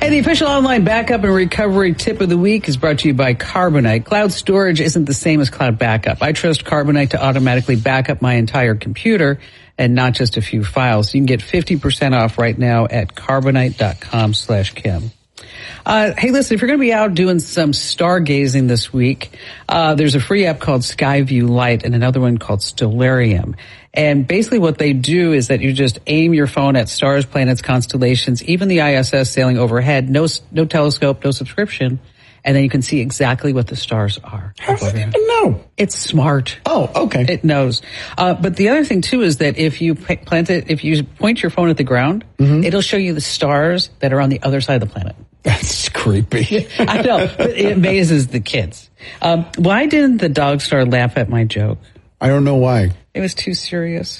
And the official online backup and recovery tip of the week is brought to you by Carbonite. Cloud storage isn't the same as cloud backup. I trust Carbonite to automatically back up my entire computer and not just a few files. You can get 50% off right now at carbonite.com/Kim. Hey, listen, if you're going to be out doing some stargazing this week, there's a free app called Skyview Lite and another one called Stellarium. And basically what they do is that you just aim your phone at stars, planets, constellations, even the ISS sailing overhead, no telescope, no subscription, and then you can see exactly what the stars are. How does it even know? It's smart. Oh, okay. It knows. But the other thing too is that if you if you point your phone at the ground, it'll show you the stars that are on the other side of the planet. That's creepy. I know, but it amazes the kids. Why didn't the dog star laugh at my joke? I don't know why. It was too serious.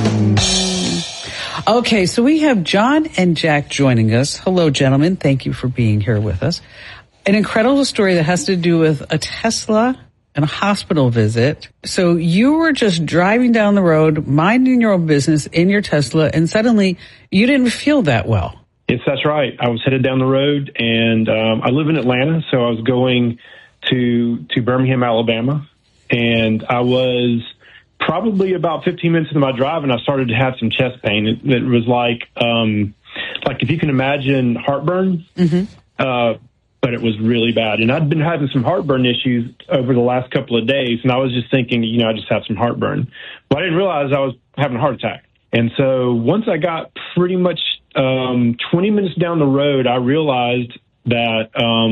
Okay, so we have John and Jack joining us. Hello, gentlemen. Thank you for being here with us. An incredible story that has to do with a Tesla and a hospital visit. So you were just driving down the road, minding your own business in your Tesla, and suddenly you didn't feel that well. Yes, that's right. I was headed down the road, and I live in Atlanta, so I was going to Birmingham, Alabama, and I was probably about 15 minutes into my drive, and I started to have some chest pain. It was like if you can imagine heartburn, but it was really bad. And I'd been having some heartburn issues over the last couple of days, and I was just thinking, I just have some heartburn. But I didn't realize I was having a heart attack. And so once I got pretty much 20 minutes down the road, I realized that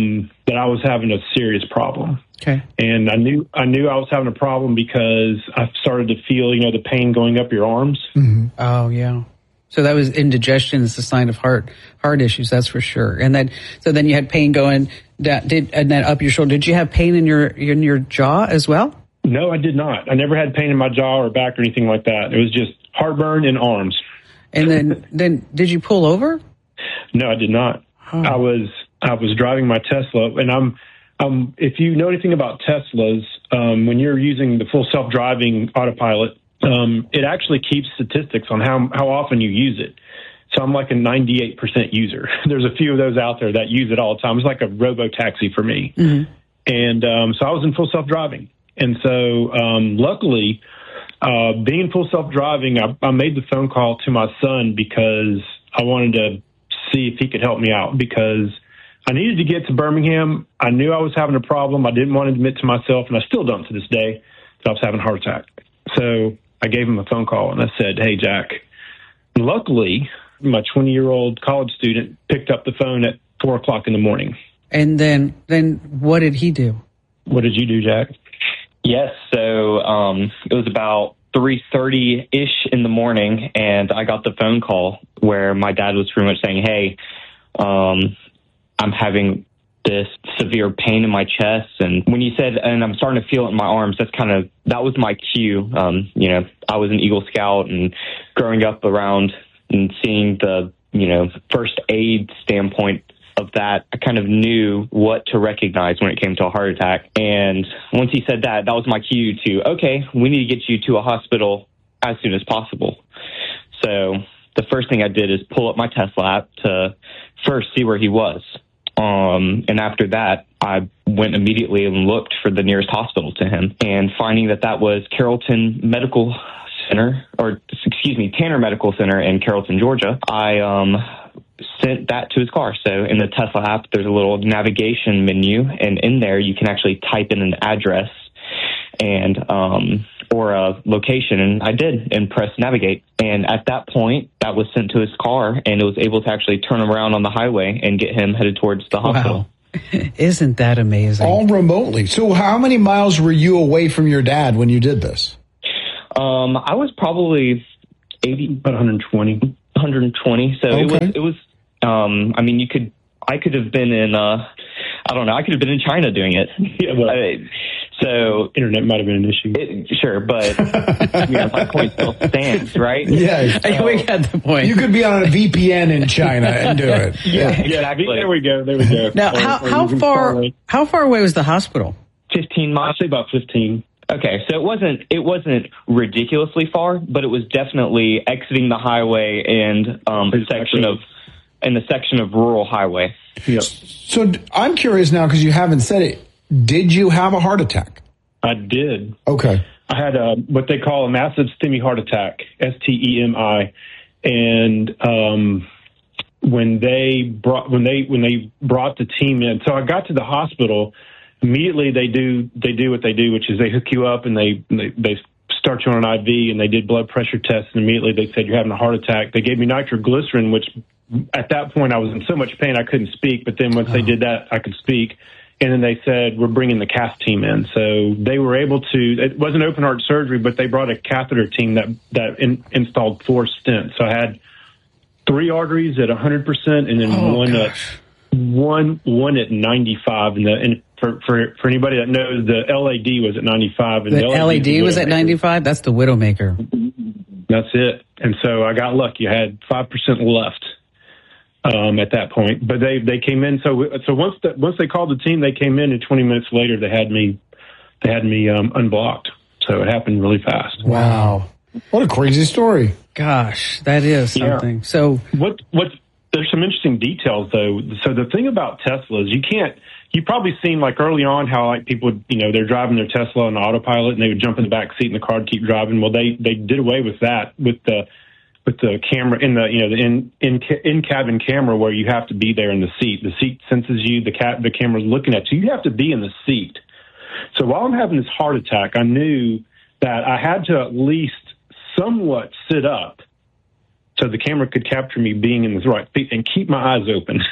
I was having a serious problem. Okay. And I knew I was having a problem because I started to feel, the pain going up your arms. Mm-hmm. Oh, yeah. So that was indigestion is a sign of heart issues, that's for sure. And then you had pain going down, and then up your shoulder. Did you have pain in your jaw as well? No, I did not. I never had pain in my jaw or back or anything like that. It was just heartburn in arms. And then did you pull over? No, I did not. Oh. I was driving my Tesla, and if you know anything about Teslas, when you're using the full self-driving autopilot, it actually keeps statistics on how often you use it. So I'm like a 98% user. There's a few of those out there that use it all the time. It's like a robo-taxi for me. Mm-hmm. And so I was in full self-driving. And so luckily, being in full self-driving, I made the phone call to my son because I wanted to see if he could help me out because I needed to get to Birmingham. I knew I was having a problem. I didn't want to admit to myself, and I still don't to this day, that I was having a heart attack. So I gave him a phone call, and I said, "Hey, Jack." And luckily, my 20-year-old college student picked up the phone at 4 o'clock in the morning. And then what did he do? What did you do, Jack? Yes, so it was about 3:30-ish in the morning, and I got the phone call where my dad was pretty much saying, "Hey, I'm having this severe pain in my chest." And when you said, and I'm starting to feel it in my arms, that was my cue. I was an Eagle Scout, and growing up around and seeing the, first aid standpoint of that, I kind of knew what to recognize when it came to a heart attack. And once he said that was my cue to, okay, we need to get you to a hospital as soon as possible. So the first thing I did is pull up my Tesla app to first see where he was. And after that, I went immediately and looked for the nearest hospital to him, and finding that was Carrollton Medical Center, Tanner Medical Center in Carrollton, Georgia. I sent that to his car. So in the Tesla app, there's a little navigation menu, and in there you can actually type in an address and or a location, and I did, and press navigate. And at that point, that was sent to his car, and it was able to actually turn around on the highway and get him headed towards the hospital. Wow. Isn't that amazing? All remotely. So how many miles were you away from your dad when you did this? I was probably 80, about 120. 120. So okay. it was. I could have been in. I could have been in China doing it. Yeah, but so internet might have been an issue. Sure, but my point still stands, right? Yeah, we got the point. You could be on a VPN in China and do it. Yeah, exactly. There we go. Now, how far away was the hospital? 15 miles. I'd say about 15. Okay, so it wasn't ridiculously far, but it was definitely exiting the highway and a section of in the section of rural highway. Yep. So I'm curious now, because you haven't said it. Did you have a heart attack? I did. Okay. I had what they call a massive STEMI heart attack, STEMI, and when they brought the team in, so I got to the hospital. Immediately they do what they do, which is they hook you up and they start you on an IV, and they did blood pressure tests, and immediately they said you're having a heart attack. They gave me nitroglycerin, which at that point I was in so much pain I couldn't speak, but then once they did that, I could speak. And then they said, we're bringing the cath team in. So they were able to, it wasn't open heart surgery, but they brought a catheter team that installed 4 stents. So I had 3 arteries at 100% and then one at 95. And for anybody that knows, the LAD was at 95. And the LAD was at 95? That's the Widowmaker. That's it. And so I got lucky. I had 5% left. At that point, but they came in. So once they called the team, they came in, and 20 minutes later they had me unblocked. So it happened really fast. Wow, what a crazy story! Gosh, that is something. Yeah. So there's some interesting details though. So the thing about Teslas, you've probably seen like early on how like people would, they're driving their Tesla on autopilot and they would jump in the back seat in the car and keep driving. Well, they did away with that with the camera in the in-cabin camera, where you have to be there in the seat. The seat senses you. The camera's looking at you. You have to be in the seat. So while I'm having this heart attack, I knew that I had to at least somewhat sit up so the camera could capture me being in the right seat and keep my eyes open.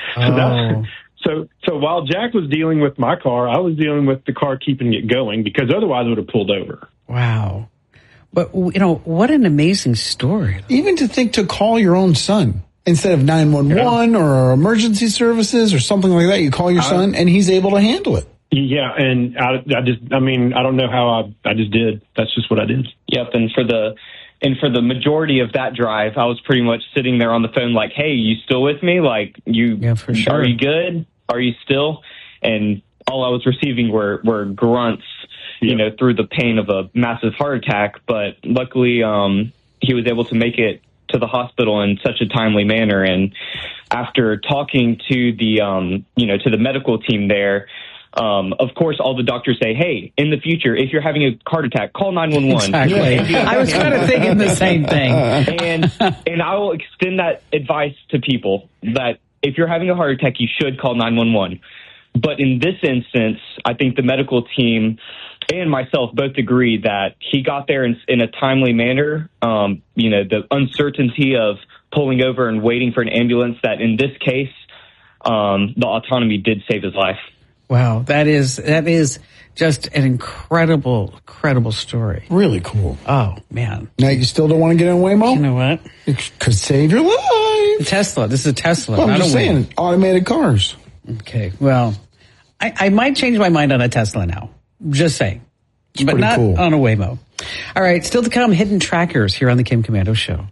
So while Jack was dealing with my car, I was dealing with the car keeping it going, because otherwise I would have pulled over. Wow. But, what an amazing story. Even to think to call your own son instead of 911 or emergency services or something like that. You call your son and he's able to handle it. Yeah, and I don't know how I just did. That's just what I did. Yep, and for the majority of that drive, I was pretty much sitting there on the phone like, hey, you still with me? Like, for sure. Are you good? Are you still? And all I was receiving were grunts. Through the pain of a massive heart attack. But luckily, he was able to make it to the hospital in such a timely manner. And after talking to to the medical team there, of course, all the doctors say, hey, in the future, if you're having a heart attack, call 911. Exactly. I was kind of thinking the same thing. And I will extend that advice to people that if you're having a heart attack, you should call 911. But in this instance, I think the medical team and myself both agree that he got there in a timely manner. The uncertainty of pulling over and waiting for an ambulance, that in this case, the autonomy did save his life. Wow, that is just an incredible story. Really cool. Oh, man. Now you still don't want to get in Waymo? You know what? It could save your life. Tesla. This is a Tesla. Well, I'm just saying, automated cars. Okay, well, I might change my mind on a Tesla now. Just saying. It's but not cool. On a Waymo. All right, still to come, hidden trackers here on the Kim Komando Show.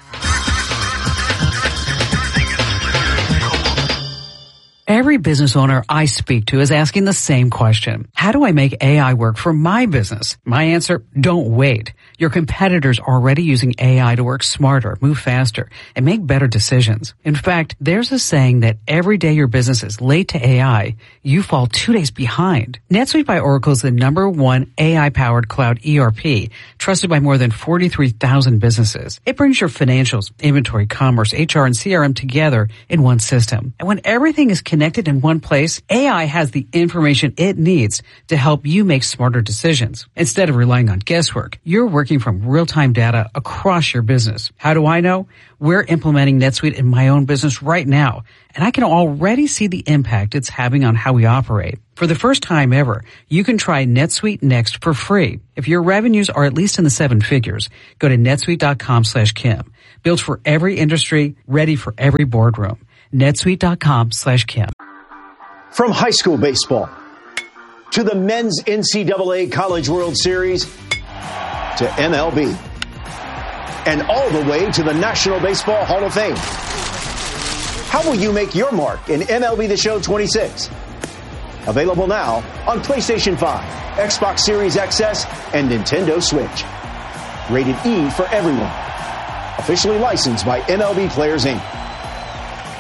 Every business owner I speak to is asking the same question. How do I make AI work for my business? My answer, don't wait. Your competitors are already using AI to work smarter, move faster, and make better decisions. In fact, there's a saying that every day your business is late to AI, you fall 2 days behind. NetSuite by Oracle is the #1 AI-powered cloud ERP, trusted by more than 43,000 businesses. It brings your financials, inventory, commerce, HR, and CRM together in one system. And when everything is connected in one place, AI has the information it needs to help you make smarter decisions. Instead of relying on guesswork, you're working from real-time data across your business. How do I know? We're implementing NetSuite in my own business right now, and I can already see the impact it's having on how we operate. For the first time ever, you can try NetSuite Next for free. If your revenues are at least in the 7 figures, go to netsuite.com/Kim. Built for every industry, ready for every boardroom. netsuite.com/Kim. From high school baseball to the men's NCAA College World Series to MLB and all the way to the National Baseball Hall of Fame. How will you make your mark in MLB The Show 26? Available now on PlayStation 5, Xbox Series XS, and Nintendo Switch. Rated E for everyone. Officially licensed by MLB Players Inc.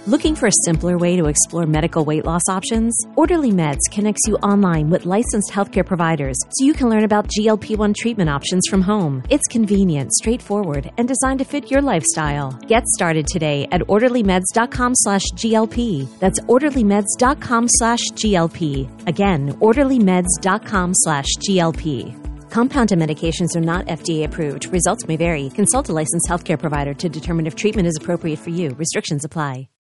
Looking for a simpler way to explore medical weight loss options? Orderly Meds connects you online with licensed healthcare providers so you can learn about GLP-1 treatment options from home. It's convenient, straightforward, and designed to fit your lifestyle. Get started today at orderlymeds.com/GLP. That's orderlymeds.com/GLP. Again, orderlymeds.com/GLP. Compounded medications are not FDA approved. Results may vary. Consult a licensed healthcare provider to determine if treatment is appropriate for you. Restrictions apply.